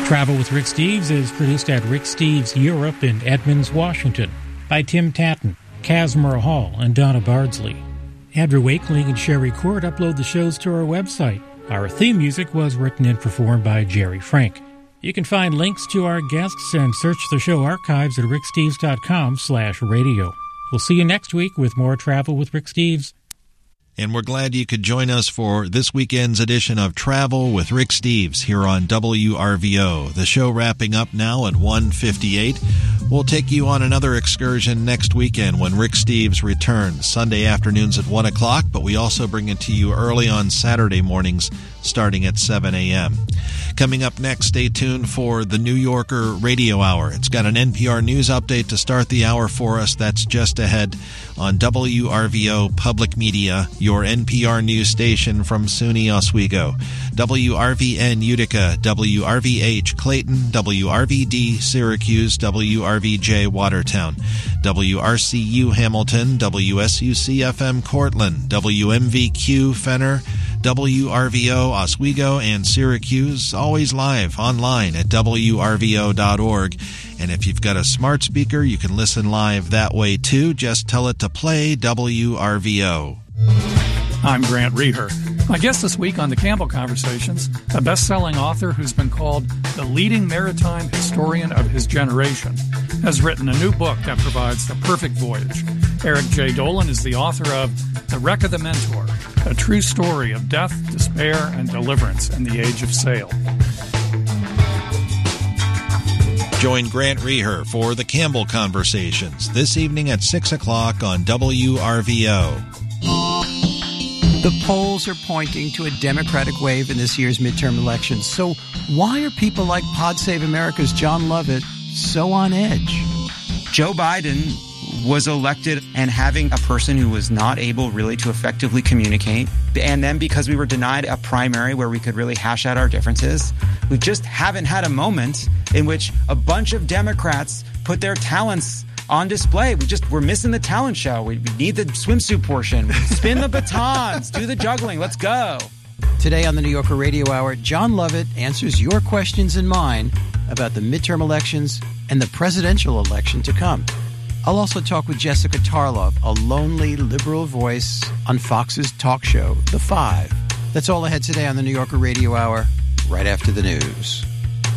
Travel with Rick Steves is produced at Rick Steves Europe in Edmonds, Washington, by Tim Tatton, Casimir Hall, and Donna Bardsley. Andrew Wakeling and Sherry Court upload the shows to our website. Our theme music was written and performed by Jerry Frank. You can find links to our guests and search the show archives at ricksteves.com/radio. We'll see you next week with more Travel with Rick Steves. And we're glad you could join us for this weekend's edition of Travel with Rick Steves here on WRVO. The show wrapping up now at 1:58. We'll take you on another excursion next weekend when Rick Steves returns, Sunday afternoons at 1 o'clock, but we also bring it to you early on Saturday mornings starting at 7 a.m. Coming up next, stay tuned for the New Yorker Radio Hour. It's got an NPR news update to start the hour for us. That's just ahead on WRVO Public Media, your NPR news station from SUNY Oswego. WRVN Utica, WRVH Clayton, WRVD Syracuse, WRVJ Watertown, WRCU Hamilton, WSUC-FM Cortland, WMVQ Fenner, WRVO Oswego and Syracuse, always live online at WRVO.org. And if you've got a smart speaker, you can listen live that way too. Just tell it to play WRVO. I'm Grant Reher. My guest this week on the Campbell Conversations, a best-selling author who's been called the leading maritime historian of his generation, has written a new book that provides the perfect voyage. Eric J. Dolan is the author of The Wreck of the Mentor, a true story of death, despair, and deliverance in the age of sail. Join Grant Reher for the Campbell Conversations this evening at 6 o'clock on WRVO. The polls are pointing to a Democratic wave in this year's midterm elections. So why are people like Pod Save America's John Lovett so on edge? Joe Biden was elected, and having a person who was not able really to effectively communicate, and then because we were denied a primary where we could really hash out our differences, we just haven't had a moment in which a bunch of Democrats put their talents on display. We're missing the talent show. We need the swimsuit portion. Spin the batons. Do the juggling. Let's go. Today on the New Yorker Radio Hour, John Lovett answers your questions and mine about the midterm elections and the presidential election to come. I'll also talk with Jessica Tarlov, a lonely liberal voice on Fox's talk show, The Five. That's all ahead today on the New Yorker Radio Hour, right after the news.